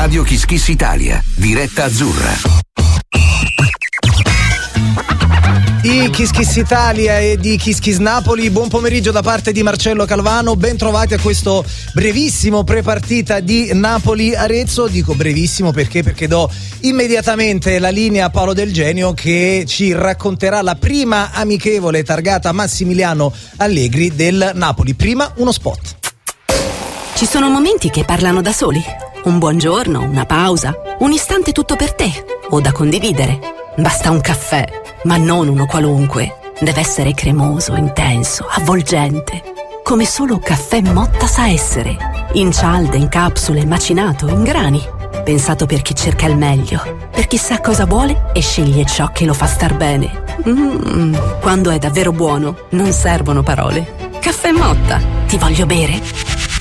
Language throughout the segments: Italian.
Radio Kiss Kiss Italia, diretta azzurra. Di Kiss Kiss Italia e di Kiss Kiss Napoli, buon pomeriggio da parte di Marcello Calvano, ben trovati a questo brevissimo prepartita di Napoli-Arezzo. Dico brevissimo perché do immediatamente la linea a Paolo Del Genio, che ci racconterà la prima amichevole targata Massimiliano Allegri del Napoli. Prima uno spot. Ci sono momenti che parlano da soli, un buongiorno, una pausa, un istante tutto per te o da condividere. Basta un caffè, ma non uno qualunque. Deve essere cremoso, intenso, avvolgente, come solo Caffè Motta sa essere. In cialde, in capsule, macinato, in grani. Pensato per chi cerca il meglio, per chi sa cosa vuole e sceglie ciò che lo fa star bene. Quando è davvero buono, non servono parole. Caffè Motta, ti voglio bere?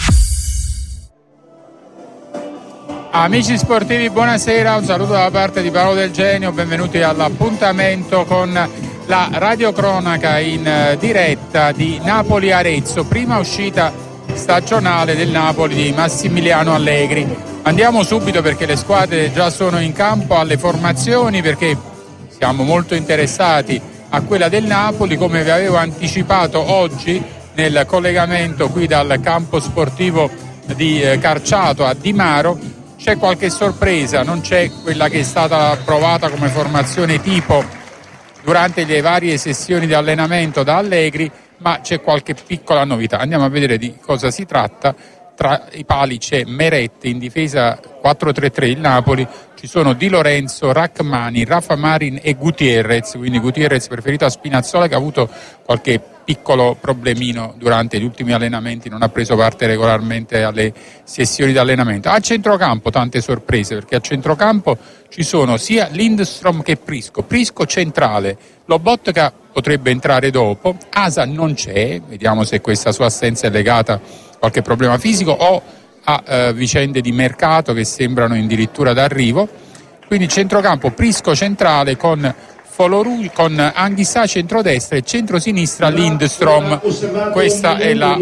Amici sportivi, buonasera, un saluto da parte di Paolo Del Genio, benvenuti all'appuntamento con la radiocronaca in diretta di Napoli-Arezzo, prima uscita stagionale del Napoli di Massimiliano Allegri. Andiamo subito perché le squadre già sono in campo alle formazioni, perché siamo molto interessati a quella del Napoli, come vi avevo anticipato oggi nel collegamento qui dal campo sportivo di Carciato a Di Maro. C'è qualche sorpresa, non c'è quella che è stata approvata come formazione tipo durante le varie sessioni di allenamento da Allegri, ma c'è qualche piccola novità. Andiamo a vedere di cosa si tratta. Tra i pali c'è Meret, in difesa 4-3-3 il Napoli, ci sono Di Lorenzo, Rachmani, Rafa Marin e Gutierrez, quindi Gutierrez preferito a Spinazzola, che ha avuto qualche piccolo problemino durante gli ultimi allenamenti, non ha preso parte regolarmente alle sessioni di allenamento. A centrocampo tante sorprese, perché a centrocampo ci sono sia Lindström che Prisco centrale, Lobotka potrebbe entrare dopo, Asa non c'è, vediamo se questa sua assenza è legata a qualche problema fisico o a vicende di mercato che sembrano addirittura d'arrivo. Quindi centrocampo Prisco centrale con con Anghissà centrodestra e centrosinistra Lindström. Questa è la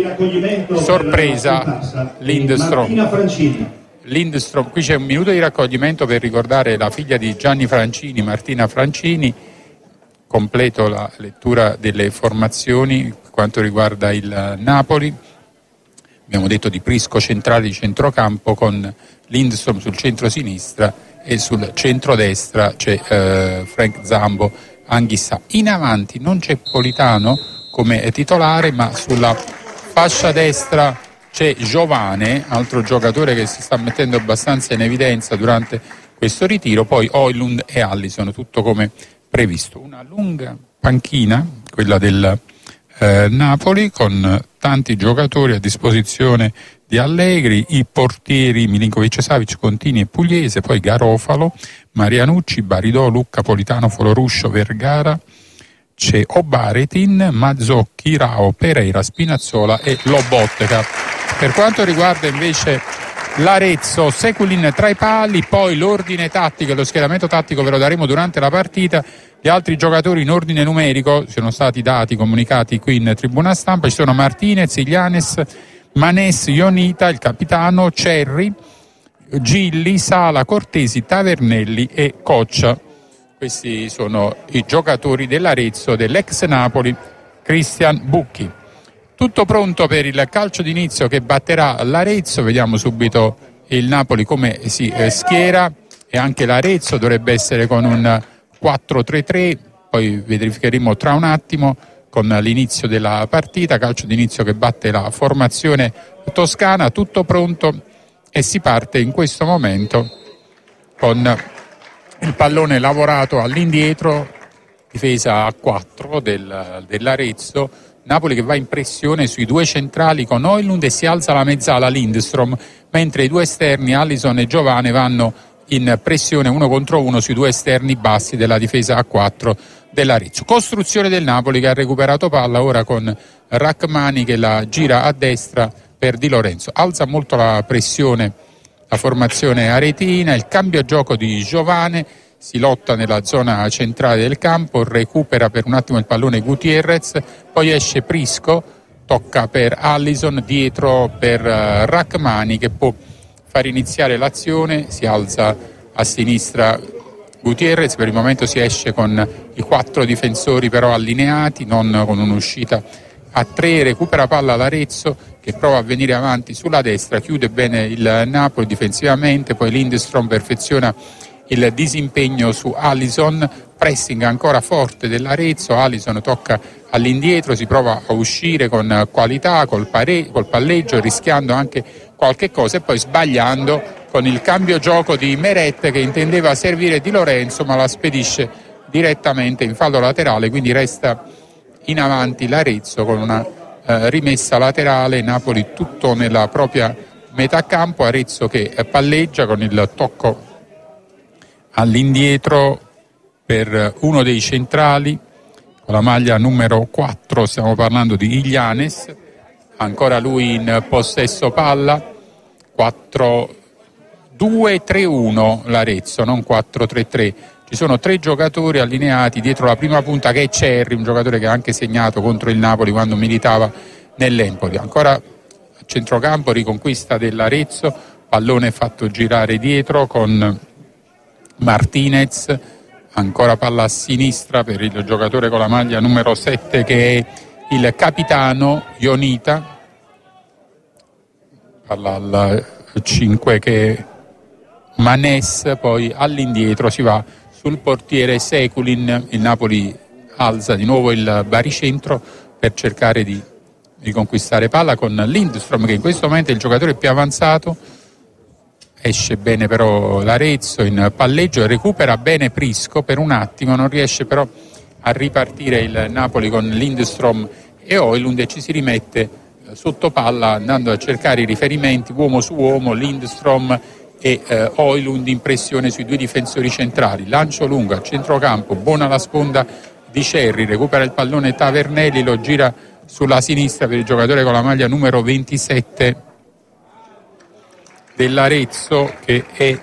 sorpresa. Lindström, qui c'è un minuto di raccoglimento per ricordare la figlia di Gianni Francini, Martina Francini. Completo la lettura delle formazioni per quanto riguarda il Napoli. Abbiamo detto di Prisco centrale di centrocampo con Lindström sul centro-sinistra e sul centro-destra c'è Frank Zambo, Anghissà. In avanti non c'è Politano come titolare, ma sulla fascia destra c'è Giovane, altro giocatore che si sta mettendo abbastanza in evidenza durante questo ritiro, poi Højlund e Alisson, tutto come previsto. Una lunga panchina, quella del Napoli, con tanti giocatori a disposizione di Allegri, i portieri Milinkovic-Savic, Contini e Pugliese, poi Garofalo, Marianucci, Baridò, Lucca, Politano, Foloruscio, Vergara, c'è Obaretin, Mazzocchi, Rao, Pereira, Spinazzola e Lobotka. Per quanto riguarda invece l'Arezzo, Seculin tra i pali, poi l'ordine tattico e lo schieramento tattico ve lo daremo durante la partita. Gli altri giocatori in ordine numerico sono stati dati, comunicati qui in tribuna stampa. Ci sono Martinez, Ilianes, Manes, Ionita, il capitano, Cerri, Gilli, Sala, Cortesi, Tavernelli e Coccia. Questi sono i giocatori dell'Arezzo, dell'ex Napoli, Christian Bucchi. Tutto pronto per il calcio d'inizio che batterà l'Arezzo. Vediamo subito il Napoli come si schiera, e anche l'Arezzo dovrebbe essere con un 4-3-3, poi verificheremo tra un attimo con l'inizio della partita. Calcio d'inizio che batte la formazione toscana. Tutto pronto e si parte in questo momento con il pallone lavorato all'indietro, difesa a 4 dell'Arezzo. Napoli che va in pressione sui due centrali con Højlund e si alza la mezzala Lindström, mentre i due esterni Alisson e Giovane vanno in pressione 1 contro 1 sui due esterni bassi della difesa a 4 dell'Arezzo. Costruzione del Napoli che ha recuperato palla ora con Rachmani che la gira a destra per Di Lorenzo. Alza molto la pressione la formazione aretina, il cambio gioco di Giovane, si lotta nella zona centrale del campo, recupera per un attimo il pallone Gutierrez, poi esce Prisco, tocca per Alisson, dietro per Rachmani che può far iniziare l'azione, si alza a sinistra Gutierrez, per il momento si esce con i 4 difensori però allineati, non con un'uscita a 3, recupera palla l'Arezzo che prova a venire avanti sulla destra, chiude bene il Napoli difensivamente, poi Lindström perfeziona il disimpegno su Alisson, pressing ancora forte dell'Arezzo, Alisson tocca all'indietro, si prova a uscire con qualità, col palleggio, rischiando anche qualche cosa e poi sbagliando con il cambio gioco di Meret che intendeva servire Di Lorenzo ma la spedisce direttamente in fallo laterale, quindi resta in avanti l'Arezzo con una rimessa laterale, Napoli tutto nella propria metà campo, Arezzo che palleggia con il tocco all'indietro per uno dei centrali con la maglia numero 4, stiamo parlando di Ilianes, ancora lui in possesso palla, 4-2-3-1 l'Arezzo, non 4-3-3. Ci sono 3 giocatori allineati dietro la prima punta che è Cerri, un giocatore che ha anche segnato contro il Napoli quando militava nell'Empoli. Ancora a centrocampo, riconquista dell'Arezzo, pallone fatto girare dietro con Martinez, ancora palla a sinistra per il giocatore con la maglia numero 7 che è il capitano Ionita, palla al 5 che è Manes, poi all'indietro si va sul portiere Sekulin, il Napoli alza di nuovo il baricentro per cercare di riconquistare palla con Lindström che in questo momento è il giocatore più avanzato, esce bene però l'Arezzo in palleggio, recupera bene Prisco per un attimo, non riesce però a ripartire il Napoli con Lindström e Højlund e ci si rimette sotto palla andando a cercare i riferimenti uomo su uomo, Lindström e Højlund in pressione sui 2 difensori centrali, lancio lungo a centrocampo, buona la sponda di Cerri, recupera il pallone Tavernelli, lo gira sulla sinistra per il giocatore con la maglia numero 27 dell'Arezzo che è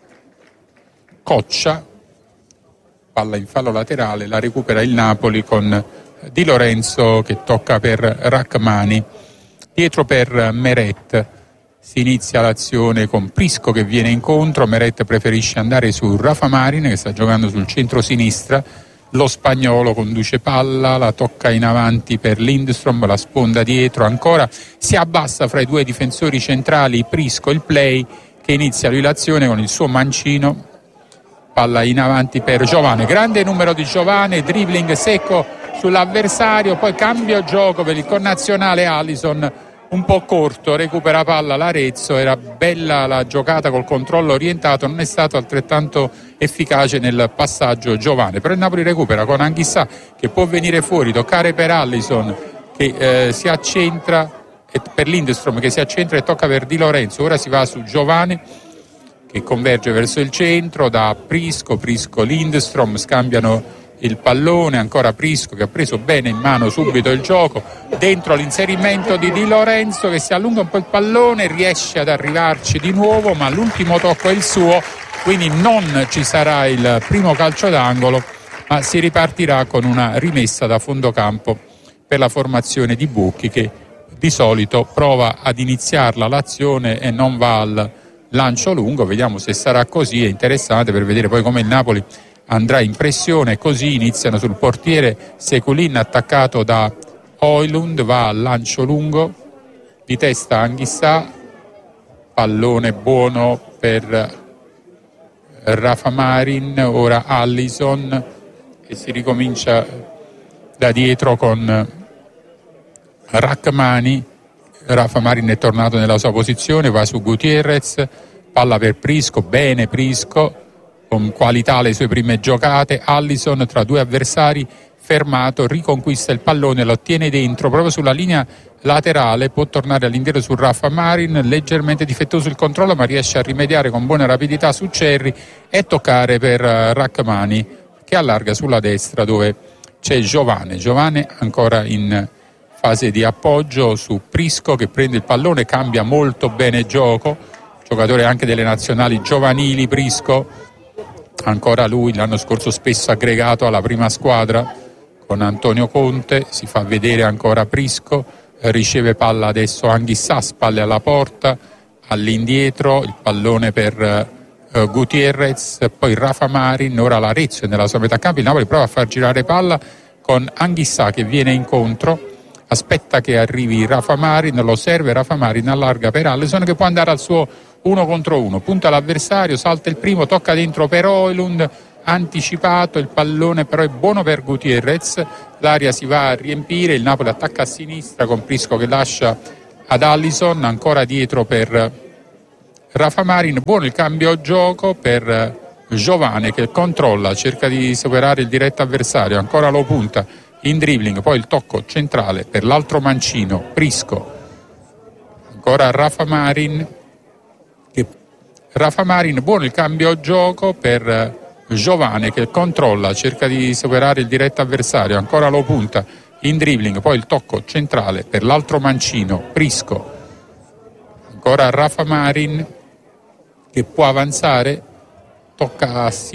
Coccia, palla in fallo laterale, la recupera il Napoli con Di Lorenzo che tocca per Rachmani, dietro per Meret. Si inizia l'azione con Prisco che viene incontro, Meret preferisce andare su Rafa Marin che sta giocando sul centro-sinistra, lo spagnolo conduce palla, la tocca in avanti per Lindström, la sponda dietro, ancora si abbassa fra i 2 difensori centrali Prisco, il play che inizia lui l'azione con il suo mancino, palla in avanti per Giovane, grande numero di Giovane, dribbling secco sull'avversario, poi cambio gioco per il connazionale Alisson, un po' corto, recupera palla l'Arezzo, era bella la giocata col controllo orientato, non è stato altrettanto efficace nel passaggio Giovane, però il Napoli recupera con Anghissà che può venire fuori, toccare per Alisson che si accentra, e per Lindström che si accentra e tocca per Di Lorenzo, ora si va su Giovane che converge verso il centro, da Prisco Lindström, scambiano il pallone, ancora Prisco che ha preso bene in mano subito il gioco, dentro l'inserimento di Di Lorenzo che si allunga un po' il pallone, riesce ad arrivarci di nuovo ma l'ultimo tocco è il suo, quindi non ci sarà il primo calcio d'angolo ma si ripartirà con una rimessa da fondo campo per la formazione di Bucchi che di solito prova ad iniziarla l'azione e non va al lancio lungo, vediamo se sarà così, è interessante per vedere poi come il Napoli andrà in pressione, così iniziano sul portiere Sekulin attaccato da Højlund, va al lancio lungo, di testa Anghissà, pallone buono per Rafa Marin, ora Alisson e si ricomincia da dietro con Rachmani, Rafa Marin è tornato nella sua posizione, va su Gutierrez, palla per Prisco, bene Prisco, con qualità le sue prime giocate, Alisson tra 2 avversari fermato, riconquista il pallone, lo tiene dentro proprio sulla linea laterale, può tornare all'indietro su Rafa Marin, leggermente difettoso il controllo ma riesce a rimediare con buona rapidità su Cerri e toccare per Rachmani che allarga sulla destra dove c'è Giovane ancora in fase di appoggio su Prisco che prende il pallone, cambia molto bene gioco, giocatore anche delle nazionali giovanili Prisco, ancora lui l'anno scorso spesso aggregato alla prima squadra con Antonio Conte, si fa vedere ancora Prisco, riceve palla adesso Anghissà, spalle alla porta, all'indietro, il pallone per Gutierrez, poi Rafa Marin, ora l'Arezzo è nella sua metà campo, il Napoli prova a far girare palla con Anghissà che viene incontro, aspetta che arrivi Rafa Marin, lo serve Rafa Marin, allarga per Alisson che può andare al suo 1 contro 1, punta l'avversario, salta il primo, tocca dentro per Højlund, anticipato, il pallone però è buono per Gutierrez, l'area si va a riempire, il Napoli attacca a sinistra con Prisco che lascia ad Alisson, ancora dietro per Rafa Marin, buono il cambio gioco per Giovane che controlla, cerca di superare il diretto avversario, ancora lo punta in dribbling, poi il tocco centrale per l'altro mancino, Prisco, ancora Rafa Marin, buono il cambio gioco per Giovane che controlla, cerca di superare il diretto avversario, ancora lo punta in dribbling, poi il tocco centrale per l'altro mancino, Prisco, ancora Rafa Marin che può avanzare, tocca a